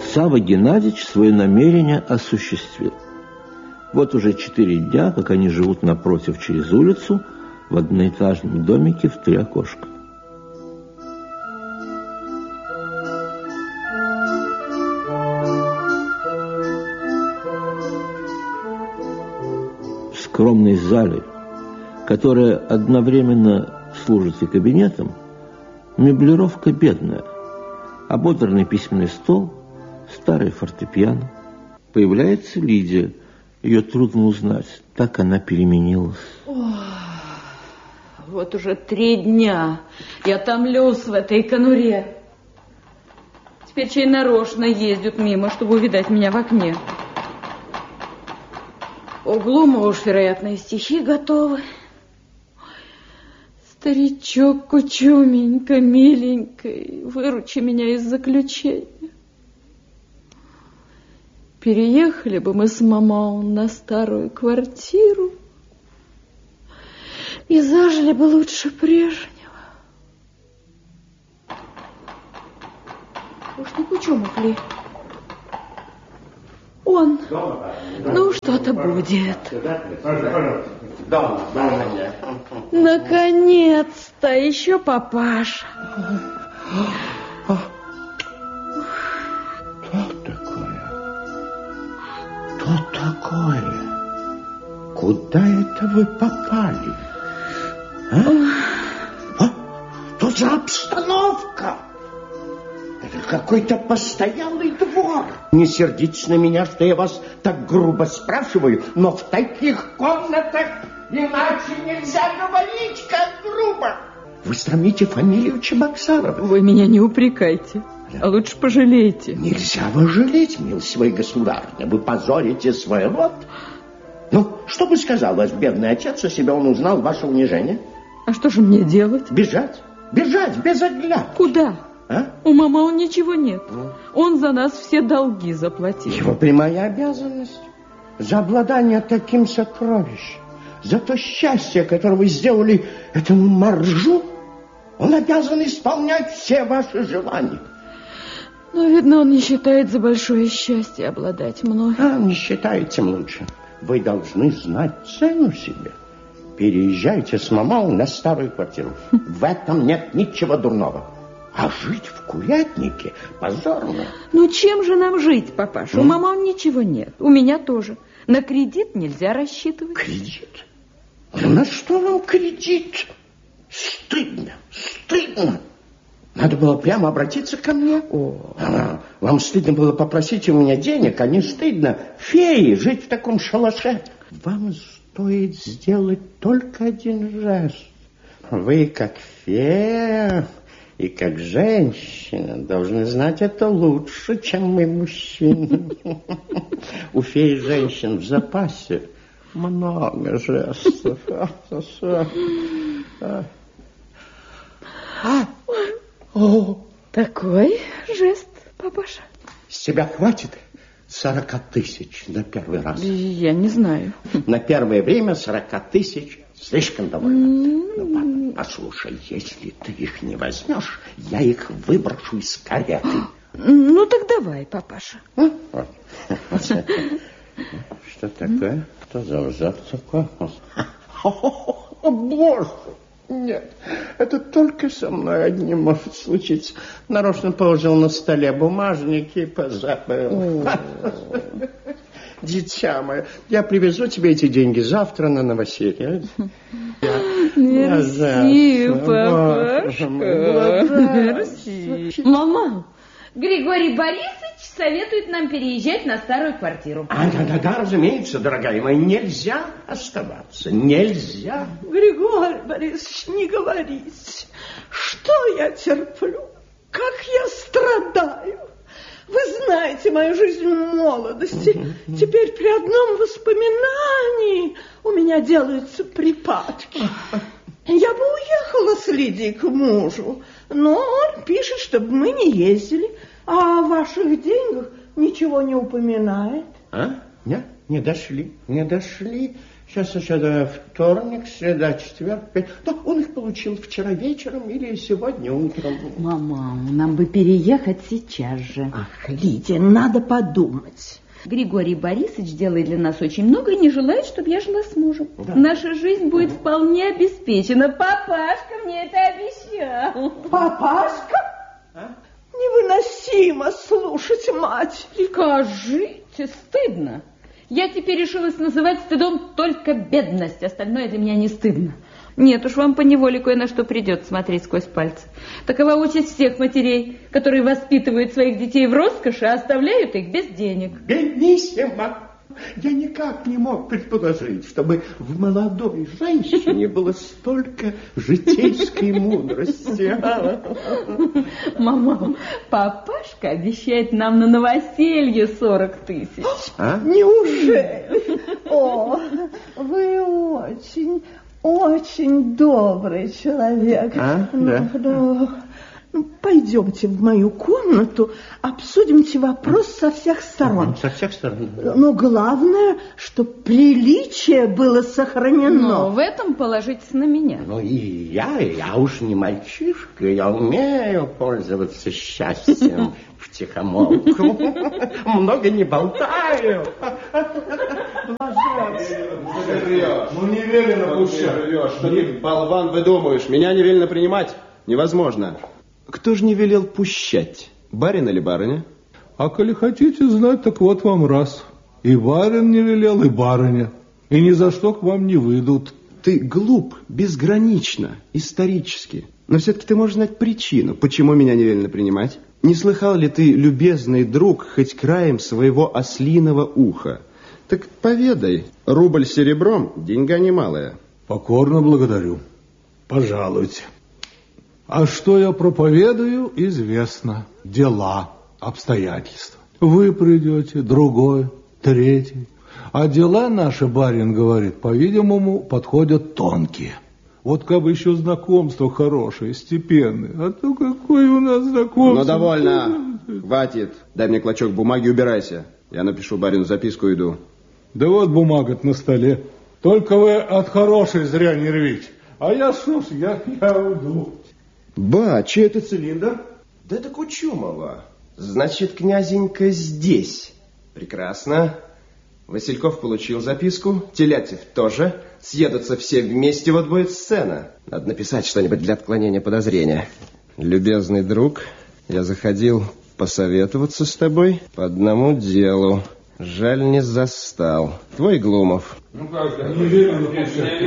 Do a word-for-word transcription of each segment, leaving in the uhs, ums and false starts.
Савва Геннадьевич свое намерение осуществил. Вот уже четыре дня, как они живут напротив через улицу в одноэтажном домике в три окошка. В скромной зале, которая одновременно служит и кабинетом, меблировка бедная. Ободранный письменный стол, старый фортепиано. Появляется Лидия. Ее трудно узнать. Так она переменилась. О, вот уже три дня я томлюсь в этой конуре. Теперь чей нарочно ездят мимо, чтобы увидать меня в окне. У Глума уж, вероятно, и стихи готовы. Старичок кучуменько, миленький, выручи меня из заключения. Переехали бы мы с мамой на старую квартиру и зажили бы лучше прежнего. Уж не Кучумов ли? Он. Ну, что-то будет. Наконец-то, еще папаша. Что такое? Куда это вы попали? А? А? Что за обстановка? Это какой-то постоялый двор. Не сердитесь на меня, что я вас так грубо спрашиваю, но в таких комнатах иначе нельзя говорить, как грубо. Вы срамите фамилию Чебоксарова. Вы меня не упрекайте, а лучше пожалейте. Нельзя вас жалеть, милостивая государыня. Вы позорите свой род. Ну, что бы сказал ваш бедный отец, если бы он узнал ваше унижение? А что же мне делать? Бежать. Бежать без оглядки. Куда? А? У мамы ничего нет. Mm. Он за нас все долги заплатил. Его прямая обязанность. За обладание таким сокровищем, за то счастье, которое вы сделали этому моржу, он обязан исполнять все ваши желания. Но, видно, он не считает за большое счастье обладать мной. А, не считает, тем лучше. Вы должны знать цену себе. Переезжайте с мамой на старую квартиру. В этом нет ничего дурного. А жить в курятнике позорно. Ну, чем же нам жить, папаша? Mm. У мамы ничего нет. У меня тоже. На кредит нельзя рассчитывать. Кредит? На что вам кредит? Стыдно, стыдно. Надо было прямо обратиться ко мне. О. А, вам стыдно было попросить у меня денег, а не стыдно феи жить в таком шалаше. Вам стоит сделать только один жест. Вы, как фея и как женщина, должны знать это лучше, чем мы, мужчины. У феи женщин в запасе много жестов. О, такой жест, папаша. С тебя хватит сорока тысяч на первый раз? Я не знаю. На первое время сорока тысяч слишком довольно. Mm-hmm. Ну, папа, послушай, если ты их не возьмешь, я их выброшу из кареты. Ну, так давай, папаша. А? Вот. Что такое? Что за ужас такой? О, Боже! Нет, это только со мной одним может случиться. Нарочно положил на столе бумажники и позабыл. Дитя мое, я привезу тебе эти деньги завтра на новоселье. Мерси, папашка. Мерси. Мама, Григорий Борисович советует нам переезжать на старую квартиру. А, да, да, да, разумеется, дорогая моя, нельзя оставаться, нельзя. Григорий Борисович, не говорите, что я терплю, как я страдаю. Вы знаете мою жизнь в молодости. Uh-huh. Теперь при одном воспоминании у меня делаются припадки. Я бы уехала с Лидией к мужу, но он пишет, чтобы мы не ездили, а о ваших деньгах ничего не упоминает. А? Нет, не дошли, не дошли. Сейчас еще да, вторник, среда, четверг, пять. Да, он их получил вчера вечером или сегодня утром. Мама, нам бы переехать сейчас же. Ах, Лидия, надо подумать. Григорий Борисович делает для нас очень много и не желает, чтобы я жила с мужем. Да. Наша жизнь будет вполне обеспечена. Папашка мне это обещал. Папашка? А? Невыносимо слушать мать. Скажите, стыдно. Я теперь решилась называть стыдом только бедность. Остальное для меня не стыдно. Нет уж, вам поневоле кое на что придется смотреть сквозь пальцы. Такова участь всех матерей, которые воспитывают своих детей в роскоши, а оставляют их без денег. Беднissima! Я никак не мог предположить, чтобы в молодой женщине было столько житейской мудрости. Мама, папашка обещает нам на новоселье сорок тысяч. А? Неужели? О, вы очень, очень добрый человек. А? Да. Ну, ну, пойдемте в мою комнату, обсудимте вопрос со всех сторон. Со всех сторон. Но главное, чтобы приличие было сохранено. Но в этом положитесь на меня. Ну и я, я уж не мальчишка, я умею пользоваться счастьем втихомолку. Много не болтаю. Ну не велено пущать. Что ты, болван, выдумываешь? Меня не велено принимать? Невозможно. Кто же не велел пущать? Барин или барыня? А коли хотите знать, так вот вам раз. И барин не велел, и барыня. И ни за что к вам не выйдут. Ты глуп, безгранично, исторически. Но все-таки ты можешь знать причину, почему меня не велено принимать. Не слыхал ли ты, любезный друг, хоть краем своего ослиного уха? Так поведай, рубль серебром, деньга немалая. Покорно благодарю. Пожалуйте. А что я проповедую, известно. Дела, обстоятельства. Вы придете, другой, третий. А дела наши, барин говорит, по-видимому, подходят тонкие. Вот как бы еще знакомство хорошее, степенное. А то какое у нас знакомство. Ну, довольно. Хватит. Дай мне клочок бумаги, убирайся. Я напишу барину записку и иду. Да вот бумага на столе. Только вы от хорошей зря не рвите. А я, слушай, я, я уйду. Ба, чей это цилиндр? Да это Кучумова. Значит, князенька здесь. Прекрасно. Васильков получил записку, Телятьев тоже. Съедутся все вместе, вот будет сцена. Надо написать что-нибудь для отклонения подозрения. Любезный друг, я заходил посоветоваться с тобой по одному делу. Жаль, не застал. Твой Глумов. Ну как же, не велено пущать.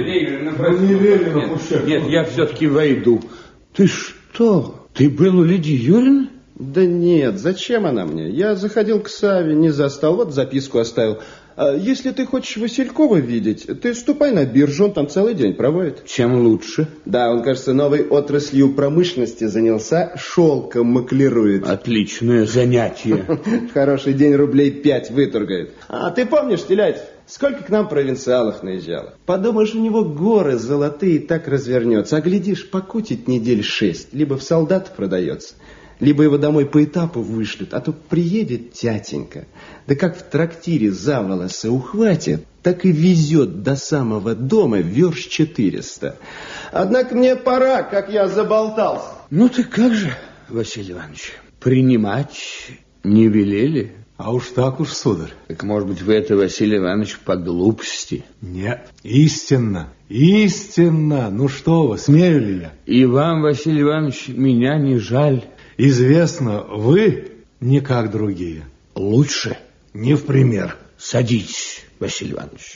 Не велено пущать. Нет, я все-таки войду. Ты что? Ты был у Лидии Юрьевны? Да нет, зачем она мне? Я заходил к Саве, не застал, вот записку оставил. А если ты хочешь Василькова видеть, ты ступай на биржу, он там целый день проводит. Чем лучше? Да, он, кажется, новой отраслью промышленности занялся, шелком маклирует. Отличное занятие. Хороший день, рублей пять выторгает. А ты помнишь, Телятьев, сколько к нам провинциалов наезжало? Подумаешь, у него горы золотые так развернется, а глядишь, покутить недель шесть, либо в солдат продается, либо его домой по этапу вышлют, а то приедет тятенька, да как в трактире за волосы ухватит, так и везет до самого дома верст четыреста. Однако мне пора, как я заболтался. Ну ты как же, Василий Иванович, принимать не велели? А уж так уж, сударь. Так, может быть, вы это, Василий Иванович, по глупости? Нет, истинно, истинно. Ну что вы, смею ли я? И вам, Василий Иванович, меня не жаль. Известно, вы не как другие. Лучше не в пример. Садитесь, Василий Иванович.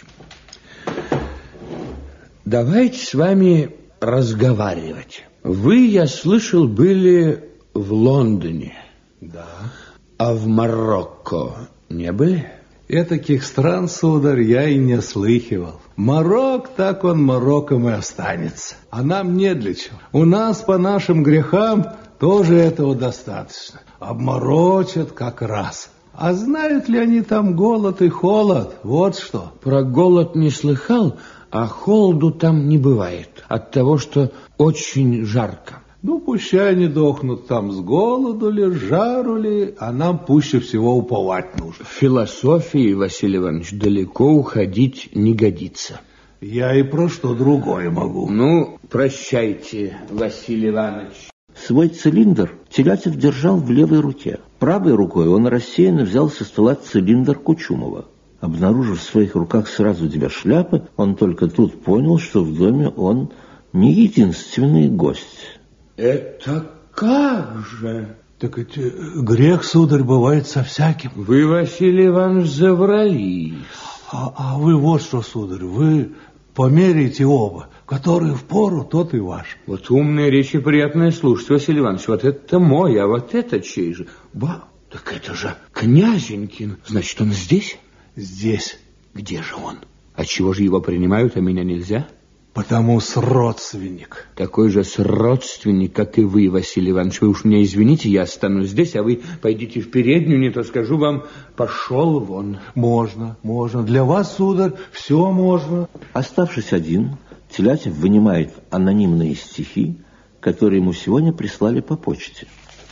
Давайте с вами разговаривать. Вы, я слышал, были в Лондоне. Да. А в Марокко не были? Этаких стран, сударь, я и не слыхивал. Марок, так он Марокком и останется. А нам не для чего. У нас по нашим грехам тоже этого достаточно. Обморочат как раз. А знают ли они там голод и холод? Вот что. Про голод не слыхал, а холоду там не бывает. От того, что очень жарко. Ну, пущай они дохнут там с голоду ли, с жару ли, а нам пуще всего уповать нужно. В философии, Василий Иванович, далеко уходить не годится. Я и про что другое могу. Ну, прощайте, Василий Иванович. Свой цилиндр Телятев держал в левой руке. Правой рукой он рассеянно взял со стола цилиндр Кучумова. Обнаружив в своих руках сразу две шляпы, он только тут понял, что в доме он не единственный гость. Это как же? Так ведь грех, сударь, бывает со всяким. Вы, Василий Иванович, заврались. А, а вы вот что, сударь, вы померяйте оба. Который впору, тот и ваш. Вот умные речи приятное слушать, Василий Иванович. Вот это мой, а вот это чей же? Ба, так это же Князенькин. Значит, он здесь? Здесь. Где же он? А чего же его принимают, а меня нельзя? Потому с родственник. Такой же с родственник, как и вы, Василий Иванович. Вы уж меня извините, я останусь здесь, а вы пойдите в переднюю, не то скажу вам, пошел вон. Можно, можно. Для вас, сударь, все можно. Оставшись один, Телятев вынимает анонимные стихи, которые ему сегодня прислали по почте.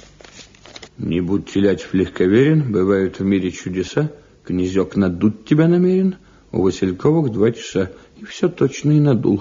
Не будь, Телятев, легковерен, бывают в мире чудеса. Князек надуть тебя намерен, у Васильковых два часа. И все точно и надул.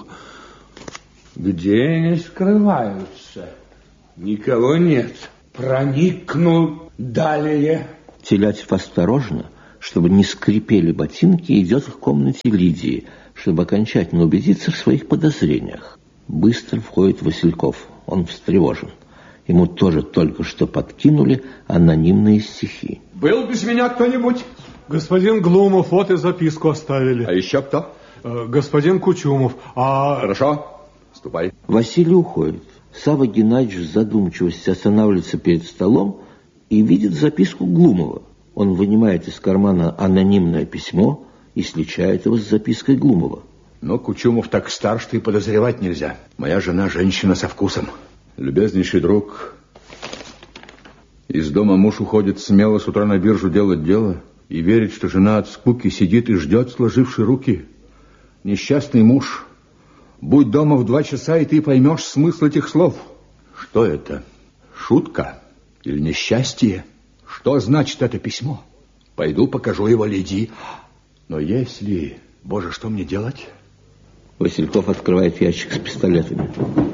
Где они скрываются? Никого нет. Проникну далее. Телятев осторожно, чтобы не скрипели ботинки, идет к комнате Лидии, чтобы окончательно убедиться в своих подозрениях. Быстро входит Васильков. Он встревожен. Ему тоже только что подкинули анонимные стихи. Был без меня кто-нибудь? Господин Глумов, вот и записку оставили. А еще кто? Э, господин Кучумов. А... Хорошо, ступай. Василий уходит. Савва Геннадьевич в задумчивости останавливается перед столом и видит записку Глумова. Он вынимает из кармана анонимное письмо и сличает его с запиской Глумова. Но Кучумов так стар, что и подозревать нельзя. Моя жена женщина со вкусом. Любезнейший друг, из дома муж уходит смело с утра на биржу делать дело и верит, что жена от скуки сидит и ждет, сложивши руки. Несчастный муж, будь дома в два часа, и ты поймешь смысл этих слов. Что это? Шутка или несчастье? Что значит это письмо? Пойду покажу его Лидии. Но если... Боже, что мне делать? Васильков открывает ящик с пистолетами.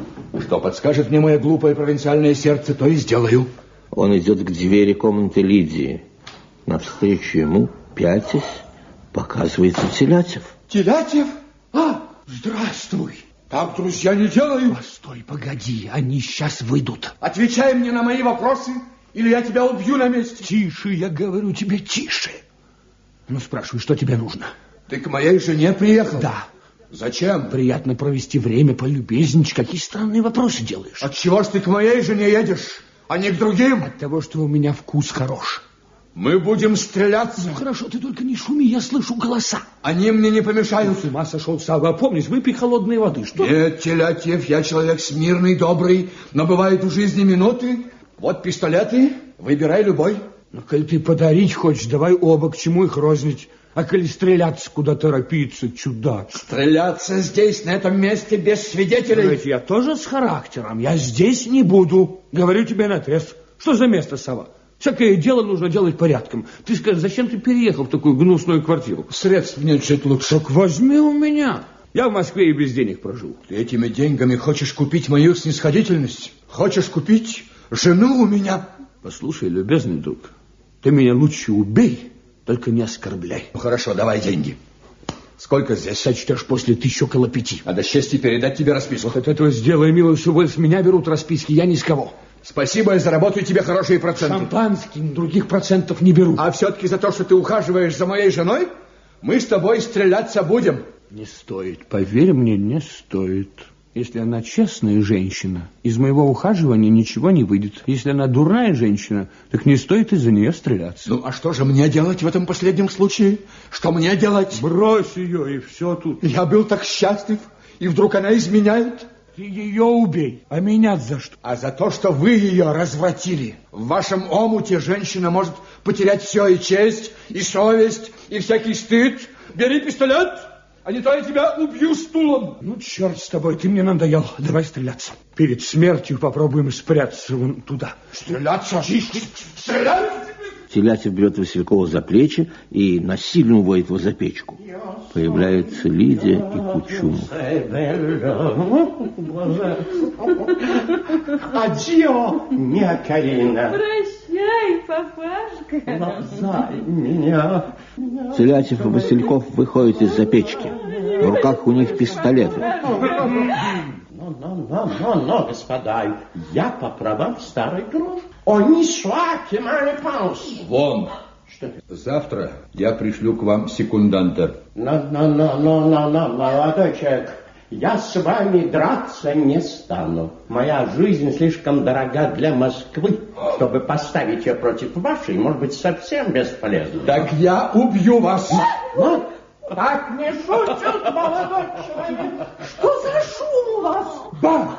Что подскажет мне мое глупое провинциальное сердце, то и сделаю. Он идет к двери комнаты Лидии. Навстречу ему, пятясь, показывается Телятев. Телятев? А, здравствуй. Так, друзья, не делаю. Постой, погоди, они сейчас выйдут. Отвечай мне на мои вопросы, или я тебя убью на месте. Тише, я говорю тебе, тише. Ну, спрашивай, что тебе нужно? Ты к моей жене приехал? Да. Зачем? Приятно провести время, полюбезничать. Какие странные вопросы делаешь? Отчего ж ты к моей жене едешь, а не к другим? От того, что у меня вкус хорош. Мы будем стреляться. Ну, хорошо, ты только не шуми, я слышу голоса. Они мне не помешают. С ума сошел, Савва, помнишь, выпей холодной воды, что? Нет, Телятев, я человек смирный, добрый, но бывают в жизни минуты. Вот пистолеты, выбирай любой. Ну, коль ты подарить хочешь, давай оба, к чему их рознить. А коли стреляться, куда торопиться, чудак? Стреляться здесь, на этом месте, без свидетелей. Но ведь я тоже с характером, я здесь не буду. Говорю тебе наотрез. Что за место, Савва? Всякое дело нужно делать порядком. Ты скажи, зачем ты переехал в такую гнусную квартиру? Средств нет жить лучше. Так возьми у меня. Я в Москве и без денег прожил. Ты этими деньгами хочешь купить мою снисходительность? Хочешь купить жену у меня? Послушай, любезный друг, ты меня лучше убей, только не оскорбляй. Ну хорошо, давай деньги. Сколько здесь? Сочтешь после тысячи около пяти. А до счастья передать тебе расписку. Вот от этого сделай милость, что с меня берут расписки, я ни с кого. Спасибо, я заработаю тебе хорошие проценты. Шампанским других процентов не беру. А все-таки за то, что ты ухаживаешь за моей женой, мы с тобой стреляться будем. Не стоит, поверь мне, не стоит. Если она честная женщина, из моего ухаживания ничего не выйдет. Если она дурная женщина, так не стоит из-за нее стреляться. Ну, а что же мне делать в этом последнем случае? Что мне делать? Брось ее, и все тут. Я был так счастлив, и вдруг она изменяет. Ты ее убей, а меня за что? А за то, что вы ее развратили. В вашем омуте женщина может потерять все, и честь, и совесть, и всякий стыд. Бери пистолет, а не то я тебя убью стулом. Ну, черт с тобой, ты мне надоел. Давай стреляться. Перед смертью попробуем спрятаться вон туда. Стреляться? Стрелять? Телятев берет Василькова за плечи и насильно уводит его за печку. Я Появляются Лидия и Кучумов. Адьё, мия Карина. Прощай, папашка. Лапзай меня. Телятев и Васильков выходят из-за печки. В руках у них пистолеты. Но, но, но, но, но, господа, я по правам старый друг. О, не сваки, мали паус. Вон. Что? Завтра я пришлю к вам секунданта. Но, но, но, но, но, но, молодой человек, я с вами драться не стану. Моя жизнь слишком дорога для Москвы, чтобы поставить ее против вашей, может быть, совсем бесполезно. Так я убью вас. Но, так не шутят, молодой человек. Что за шум у вас? Ба!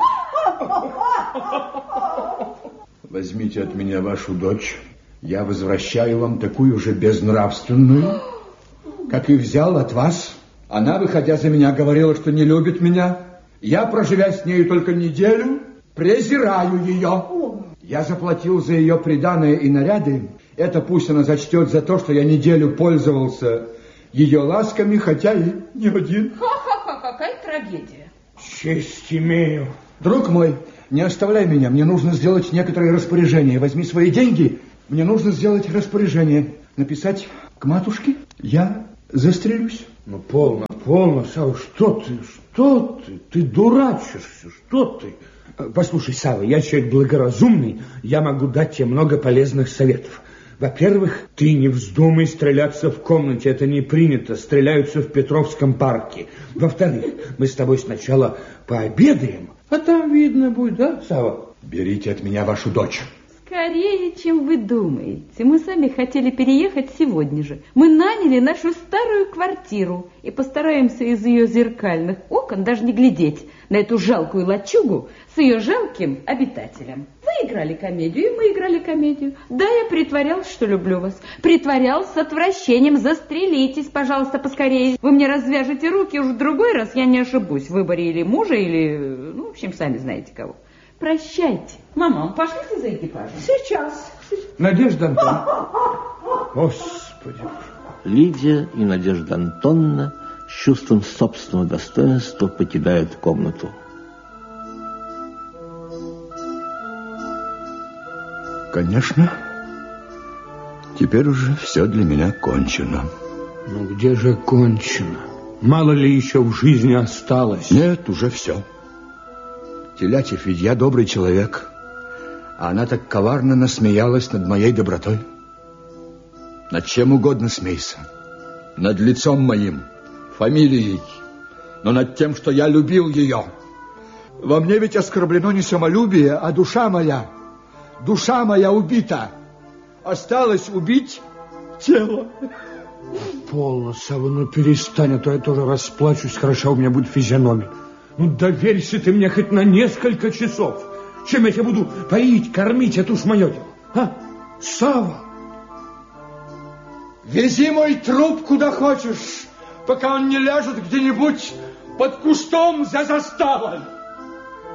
Возьмите от меня вашу дочь. Я возвращаю вам такую же безнравственную, как и взял от вас. Она, выходя за меня, говорила, что не любит меня. Я, проживя с нею только неделю, презираю ее. Я заплатил за ее приданое и наряды. Это пусть она зачтет за то, что я неделю пользовался ее ласками, хотя и не один. Ха-ха-ха, какая трагедия. Честь имею. Друг мой, не оставляй меня. Мне нужно сделать некоторые распоряжения. Возьми свои деньги. Мне нужно сделать распоряжение. Написать к матушке. Я застрелюсь. Ну, полно, полно, Сава, что ты, что ты? Ты дурачишься, что ты? Послушай, Сава, я человек благоразумный, я могу дать тебе много полезных советов. Во-первых, ты не вздумай стреляться в комнате, это не принято, стреляются в Петровском парке. Во-вторых, мы с тобой сначала пообедаем, а там видно будет, да, Сава? Берите от меня вашу дочь. Скорее, чем вы думаете. Мы сами хотели переехать сегодня же. Мы наняли нашу старую квартиру и постараемся из ее зеркальных окон даже не глядеть на эту жалкую лачугу с ее жалким обитателем. Вы играли комедию, и мы играли комедию. Да, я притворялась, что люблю вас. Притворялась с отвращением. Застрелитесь, пожалуйста, поскорее. Вы мне развяжете руки, уж в другой раз я не ошибусь в выборе или мужа, или, ну, в общем, сами знаете кого. Прощайте. Мама, пошлите за экипажем. Сейчас. Надежда Антоновна. Господи. Лидия и Надежда Антоновна с чувством собственного достоинства покидают комнату. Конечно, теперь уже все для меня кончено. Ну где же кончено? Мало ли еще в жизни осталось? Нет, уже все. Телятев, ведь я добрый человек, а она так коварно насмеялась над моей добротой. Над чем угодно смейся. Над лицом моим, фамилией, но над тем, что я любил ее. Во мне ведь оскорблено не самолюбие, а душа моя. Душа моя убита. Осталось убить тело. Полно, Сава, ну перестань, а то я тоже расплачусь, хорошо у меня будет физиономия. Ну, доверься ты мне хоть на несколько часов. Чем я тебя буду поить, кормить, это уж мое дело. А, Сава? Вези мой труп куда хочешь, пока он не ляжет где-нибудь под кустом за заставой.